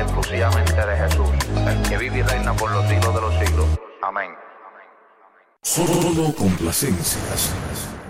exclusivamente de Jesús, el que vive y reina por los siglos de los siglos. Amén. Solo complacencias.